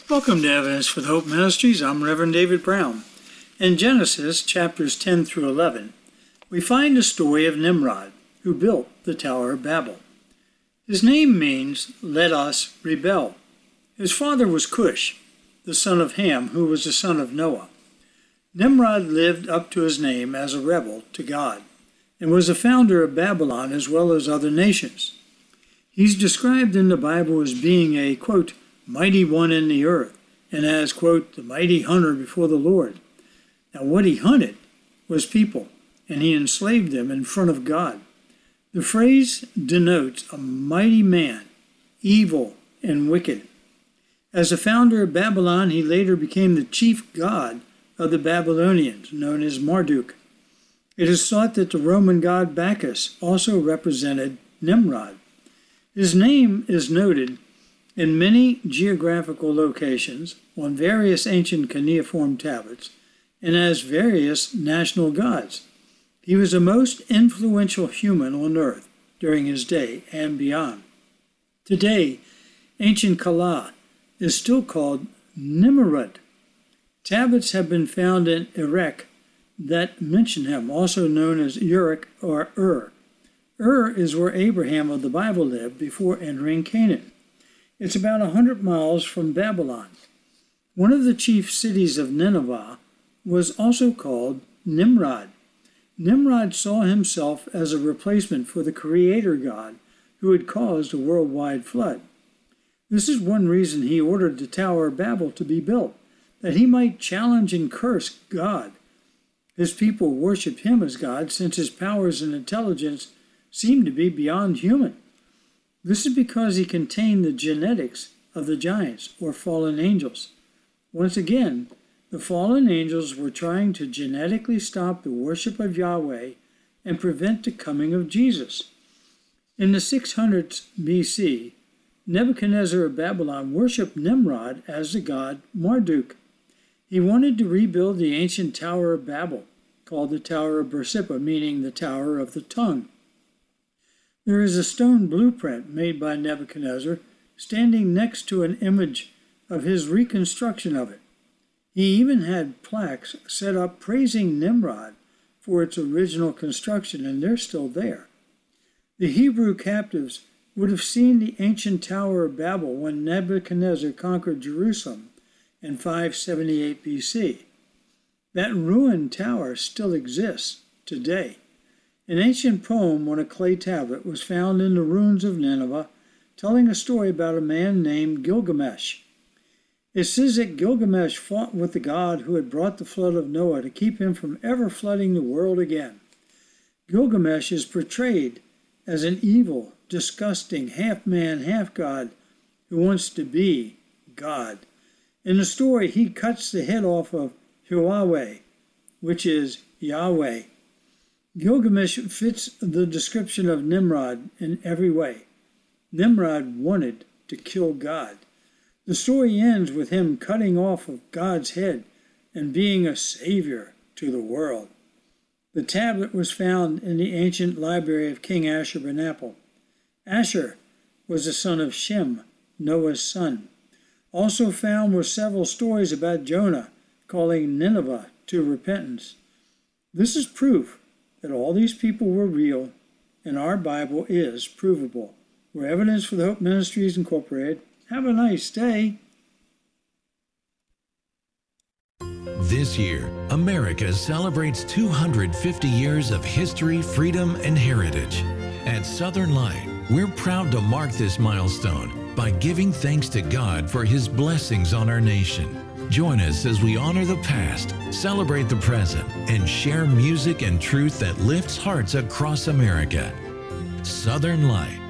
Welcome to Evidence for the Hope Ministries. I'm Reverend David Brown. In Genesis chapters 10 through 11, we find the story of Nimrod, who built the Tower of Babel. His name means, "Let us rebel." His father was Cush, the son of Ham, who was the son of Noah. Nimrod lived up to his name as a rebel to God, and was the founder of Babylon as well as other nations. He's described in the Bible as being a, quote, mighty one in the earth, and as, quote, the mighty hunter before the Lord. Now what he hunted was people, and he enslaved them in front of God. The phrase denotes a mighty man, evil and wicked. As the founder of Babylon, he later became the chief god of the Babylonians, known as Marduk. It is thought that the Roman god Bacchus also represented Nimrod. His name is noted in many geographical locations, on various ancient cuneiform tablets, and as various national gods. He was the most influential human on earth during his day and beyond. Today, ancient Calah is still called Nimrud. Tablets have been found in Erech that mention him, also known as Uruk or Ur. Ur is where Abraham of the Bible lived before entering Canaan. It's about 100 miles from Babylon. One of the chief cities of Nineveh was also called Nimrod. Nimrod saw himself as a replacement for the creator god who had caused a worldwide flood. This is one reason he ordered the Tower of Babel to be built, that he might challenge and curse God. His people worship him as God since his powers and intelligence seem to be beyond human. This is because he contained the genetics of the giants, or fallen angels. Once again, the fallen angels were trying to genetically stop the worship of Yahweh and prevent the coming of Jesus. In the 600s BC, Nebuchadnezzar of Babylon worshipped Nimrod as the god Marduk. He wanted to rebuild the ancient Tower of Babel, called the Tower of Bersippa, meaning the Tower of the Tongue. There is a stone blueprint made by Nebuchadnezzar standing next to an image of his reconstruction of it. He even had plaques set up praising Nimrod for its original construction, and they're still there. The Hebrew captives would have seen the ancient Tower of Babel when Nebuchadnezzar conquered Jerusalem in 578 BC. That ruined tower still exists today. An ancient poem on a clay tablet was found in the ruins of Nineveh, telling a story about a man named Gilgamesh. It says that Gilgamesh fought with the god who had brought the flood of Noah to keep him from ever flooding the world again. Gilgamesh is portrayed as an evil, disgusting, half-man, half-god who wants to be God. In the story, he cuts the head off of Huawei, which is Yahweh. Gilgamesh fits the description of Nimrod in every way. Nimrod wanted to kill God. The story ends with him cutting off of God's head and being a savior to the world. The tablet was found in the ancient library of King Ashurbanipal. Ashur was the son of Shem, Noah's son. Also found were several stories about Jonah calling Nineveh to repentance. This is proof that all these people were real, and our Bible is provable. We're Evidence for the Hope Ministries, Incorporated. Have a nice day. This year, America celebrates 250 years of history, freedom, and heritage. At Southern Light, we're proud to mark this milestone by giving thanks to God for His blessings on our nation. Join us as we honor the past, celebrate the present, and share music and truth that lifts hearts across America. Southern Light.